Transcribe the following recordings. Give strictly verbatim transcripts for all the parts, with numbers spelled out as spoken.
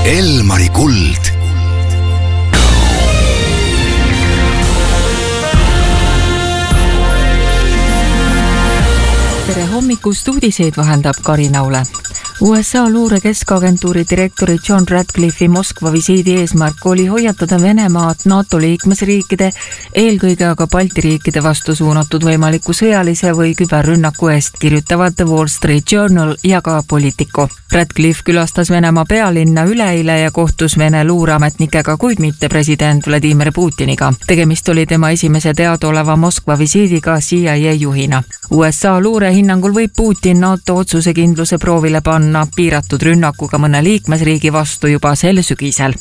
Elmari kuld. Tere hommikust uudiseid vahendab Karin Aule. U S A luure keskagentuuri direktori John Ratcliffe'i Moskva visiidi eesmärk oli hoiatada Venemaad NATO liikmesriikide, eelkõige aga Balti riikide vastu suunatud võimaliku sõjalise või küberrünnaku eest, kirjutavad The Wall Street Journal ja ka Politico. Ratcliffe külastas Venemaa pealinna üleeile ja kohtus Vene luureametnikega, kuid mitte president Vladimir Putiniga. Tegemist oli tema esimese teadaoleva Moskva visiidiga C I A juhina. U S A luure hinnangul võib Putin NATO otsusekindluse proovile panna piiratud rünnakuga mõne liikmesriigi vastu juba sel sügisel.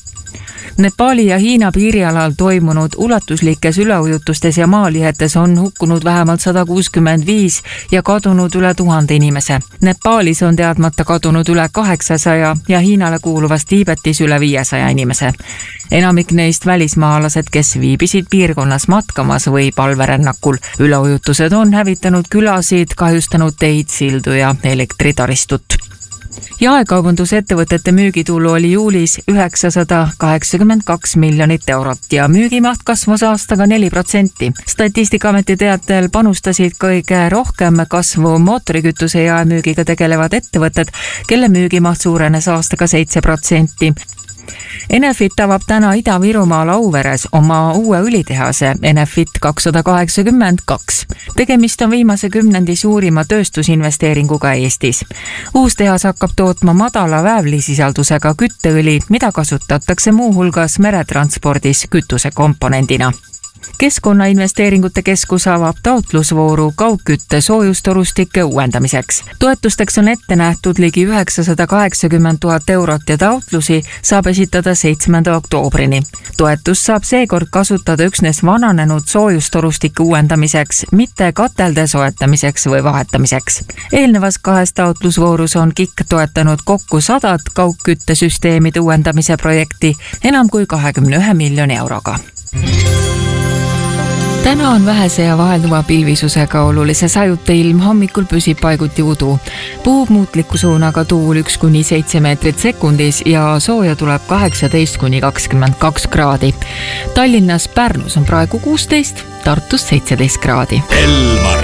Nepali ja Hiina piirialal toimunud ulatuslikes üleujutustes ja maalihetes on hukkunud vähemalt sada kuuskümmend viis ja kadunud üle tuhande inimese. Nepalis on teadmata kadunud üle kaheksasaja ja Hiinale kuuluvas Tiibetis üle viiesaja inimese. Enamik neist välismaalased, kes viibisid piirkonnas matkamas või palverännakul. Üleujutused on hävitanud külasid, kahjustanud teid, sildu ja elektritaristut. Jaekaubandusettevõtete müügitulu oli juulis üheksasada kaheksakümmend kaks miljonit eurot ja müügimaht kasvas aastaga neli protsenti. Statistikaameti teatel panustasid kõige rohkem kasvu mootorikütuse jaemüügiga tegelevad ettevõtted, kelle müügimaht suurenes aastaga seitse protsenti. Enefit avab täna Ida-Virumaal Auveres oma uue õlitehase Enefit kakssada kaheksakümmend kaks. Tegemist on viimase kümnendi suurima tööstusinvesteeringuga Eestis. Uus tehas hakkab tootma madala väävlisisaldusega kütteõli, mida kasutatakse muu hulgas meretranspordis kütusekomponendina. Keskkonnainvesteeringute keskus avab taotlusvooru kaugkütte soojustorustike uuendamiseks. Toetusteks on ette nähtud ligi üheksasada kaheksakümmend tuhat eurot ja taotlusi saab esitada seitsmenda oktoobrini. Toetust saab seekord kasutada üksnes vananenud soojustorustike uuendamiseks, mitte katelde soetamiseks või vahetamiseks. Eelnevas kahes taotlusvoorus on K I K toetanud kokku sadat kaugküttesüsteemide uuendamise projekti enam kui kahekümne ühe miljoni euroga. Täna on vähese ja vahelduva pilvisusega olulise sajuta ilm, hommikul püsib paiguti udu. Puhub muutliku suunaga tuul üks kuni seitse meetrit sekundis ja sooja tuleb kaheksateist kuni kakskümmend kaks kraadi. Tallinnas, Pärnus on praegu kuusteist, Tartus seitseteist kraadi. Elmar.